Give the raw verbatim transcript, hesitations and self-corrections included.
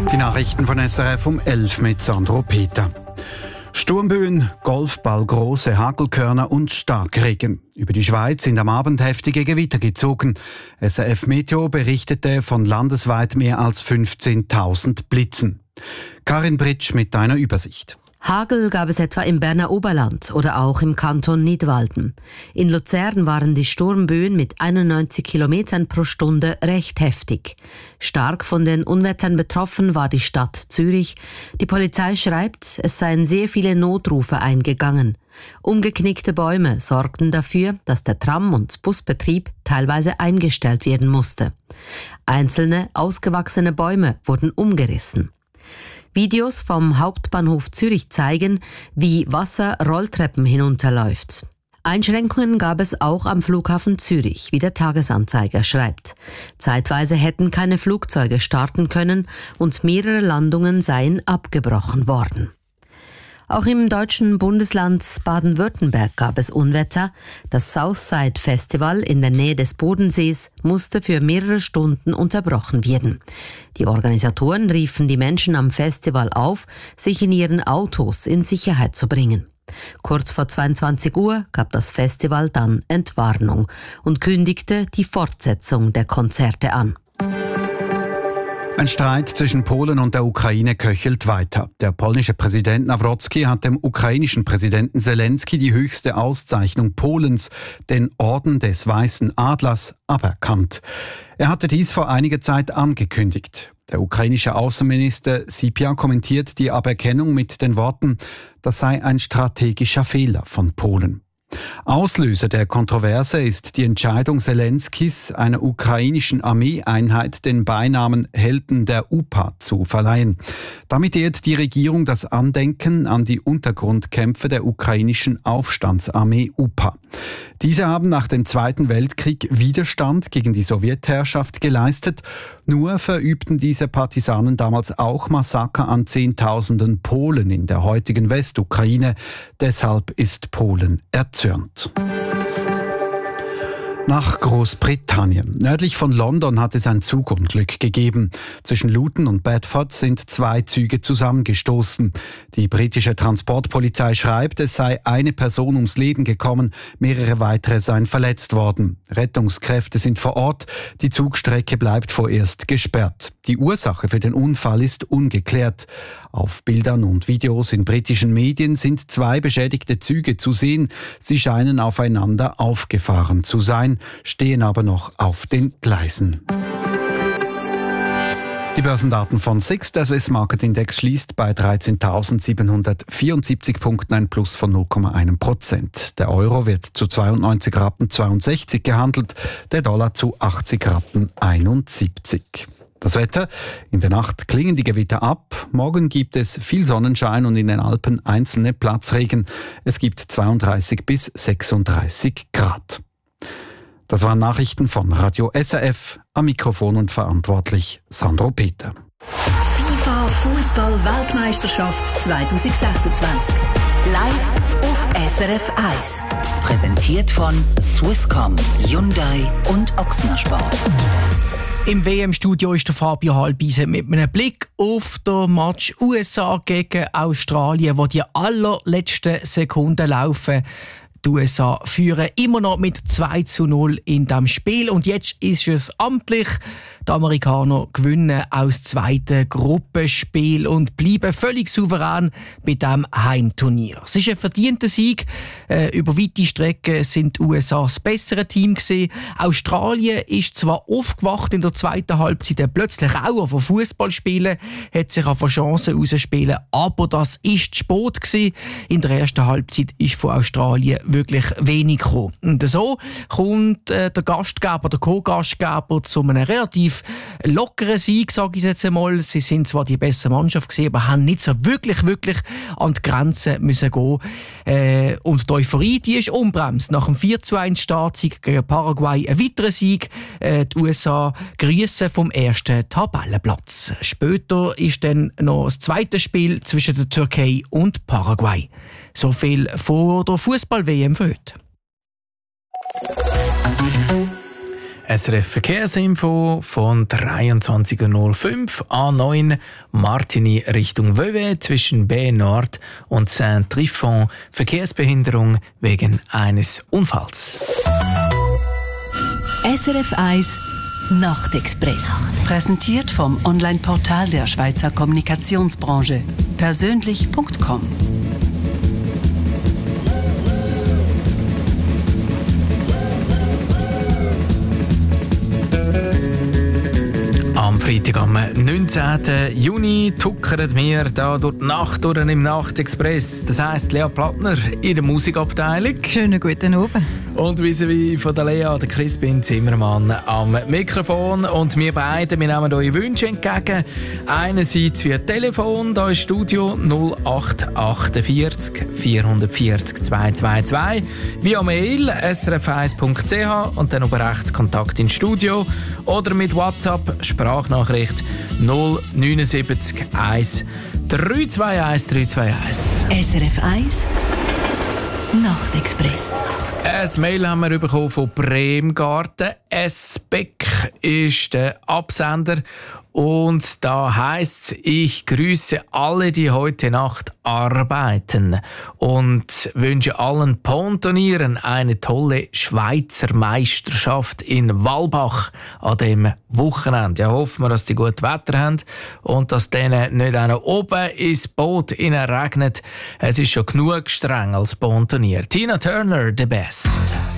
Die Nachrichten von S R F um elf mit Sandro Peter. Sturmböen, Golfball, große Hagelkörner und Starkregen. Über die Schweiz sind am Abend heftige Gewitter gezogen. S R F Meteo berichtete von landesweit mehr als fünfzehntausend Blitzen. Karin Britsch mit einer Übersicht. Hagel gab es etwa im Berner Oberland oder auch im Kanton Nidwalden. In Luzern waren die Sturmböen mit einundneunzig Kilometern pro Stunde recht heftig. Stark von den Unwettern betroffen war die Stadt Zürich. Die Polizei schreibt, es seien sehr viele Notrufe eingegangen. Umgeknickte Bäume sorgten dafür, dass der Tram- und Busbetrieb teilweise eingestellt werden musste. Einzelne ausgewachsene Bäume wurden umgerissen. Videos vom Hauptbahnhof Zürich zeigen, wie Wasser Rolltreppen hinunterläuft. Einschränkungen gab es auch am Flughafen Zürich, wie der Tagesanzeiger schreibt. Zeitweise hätten keine Flugzeuge starten können und mehrere Landungen seien abgebrochen worden. Auch im deutschen Bundesland Baden-Württemberg gab es Unwetter. Das Southside Festival in der Nähe des Bodensees musste für mehrere Stunden unterbrochen werden. Die Organisatoren riefen die Menschen am Festival auf, sich in ihren Autos in Sicherheit zu bringen. Kurz vor zweiundzwanzig Uhr gab das Festival dann Entwarnung und kündigte die Fortsetzung der Konzerte an. Ein Streit zwischen Polen und der Ukraine köchelt weiter. Der polnische Präsident Nawrocki hat dem ukrainischen Präsidenten Zelensky die höchste Auszeichnung Polens, den Orden des Weißen Adlers, aberkannt. Er hatte dies vor einiger Zeit angekündigt. Der ukrainische Außenminister Sypia kommentiert die Aberkennung mit den Worten, das sei ein strategischer Fehler von Polen. Auslöser der Kontroverse ist die Entscheidung Zelenskys, einer ukrainischen Armeeeinheit den Beinamen Helden der U P A zu verleihen. Damit ehrt die Regierung das Andenken an die Untergrundkämpfe der ukrainischen Aufstandsarmee U P A. Diese haben nach dem Zweiten Weltkrieg Widerstand gegen die Sowjetherrschaft geleistet. Nur verübten diese Partisanen damals auch Massaker an Zehntausenden Polen in der heutigen Westukraine. Deshalb ist Polen erzürnt. Nach Großbritannien. Nördlich von London hat es ein Zugunglück gegeben. Zwischen Luton und Bedford sind zwei Züge zusammengestoßen. Die britische Transportpolizei schreibt, es sei eine Person ums Leben gekommen, mehrere weitere seien verletzt worden. Rettungskräfte sind vor Ort, die Zugstrecke bleibt vorerst gesperrt. Die Ursache für den Unfall ist ungeklärt. Auf Bildern und Videos in britischen Medien sind zwei beschädigte Züge zu sehen. Sie scheinen aufeinander aufgefahren zu sein, stehen aber noch auf den Gleisen. Die Börsendaten von SIX, der Swiss Market Index, schließt bei dreizehntausendsiebenhundertvierundsiebzig Punkten, ein Plus von null Komma eins Prozent. Der Euro wird zu zweiundneunzig Rappen zweiundsechzig gehandelt, der Dollar zu achtzig Rappen einundsiebzig. Das Wetter: In der Nacht klingen die Gewitter ab. Morgen gibt es viel Sonnenschein und in den Alpen einzelne Platzregen. Es gibt zweiunddreißig bis sechsunddreißig Grad. Das waren Nachrichten von Radio S R F. Am Mikrofon und verantwortlich Sandro Peter. FIFA Fußball-Weltmeisterschaft zwanzig sechsundzwanzig. Live auf S R F eins. Präsentiert von Swisscom, Hyundai und Ochsner Sport. Im W M-Studio ist der Fabio Halbise mit einem Blick auf den Match U S A gegen Australien, wo die allerletzten Sekunden laufen. Die U S A führen immer noch mit zwei zu null in diesem Spiel. Und jetzt ist es amtlich. Die Amerikaner gewinnen aus zweiten Gruppenspiel und bleiben völlig souverän bei diesem Heimturnier. Es ist ein verdienter Sieg. Äh, über weite Strecken sind die U S A das bessere Team gewesen. Australien ist zwar aufgewacht in der zweiten Halbzeit, plötzlich auch von Fußball spielen, hat sich auf Chancen rausspielen, aber das ist zu spät gewesen. In der ersten Halbzeit ist von Australien wirklich wenig gekommen. Und so kommt äh, der Gastgeber, der Co-Gastgeber zu einem relativ lockeren Sieg, sage ich jetzt einmal. Sie sind zwar die bessere Mannschaft gewesen, aber haben nicht so wirklich, wirklich an die Grenzen müssen gehen. Äh, und die Euphorie, die ist unbremst. Nach dem vier zu eins Startsieg gegen Paraguay ein weiterer Sieg. Äh, die U S A grüssen vom ersten Tabellenplatz. Später ist dann noch das zweite Spiel zwischen der Türkei und Paraguay. So viel vor der Fußball-W M für heute. S R F Verkehrsinfo von dreiundzwanzig Uhr null fünf A neun Martigny Richtung Vevey zwischen B Nord und Saint-Trifon. Verkehrsbehinderung wegen eines Unfalls. S R F eins Nachtexpress. Präsentiert vom Online-Portal der Schweizer Kommunikationsbranche. persönlich punkt com. Am Freitag, am neunzehnten Juni, tuckern wir da durch die Nacht durch im Nachtexpress. Das heisst, Lea Plattner in der Musikabteilung. Schönen guten Abend. Und vis-à-vis von der Lea, der Crispin Zimmermann am Mikrofon. Und wir beide, wir nehmen eure Wünsche entgegen. Einerseits via Telefon, da ist Studio null acht achtundvierzig vierhundertvierzig zweihundertzweiundzwanzig. Via Mail s r f eins punkt c h und dann über rechts Kontakt ins Studio. Oder mit WhatsApp, Sprachnachricht null neun sieben eins drei zwei eins drei zwei eins. S R F eins Nachtexpress. Ein Mail haben wir bekommen von Bremgarten. S. Beck ist der Absender. Und da heisst es, ich grüße alle, die heute Nacht arbeiten und wünsche allen Pontonieren eine tolle Schweizer Meisterschaft in Walbach an dem Wochenende. Ja, hoffen wir, dass die gut Wetter haben und dass denen nicht auch oben ins Boot regnet. Es ist schon genug streng als Pontonier. Tina Turner, the best.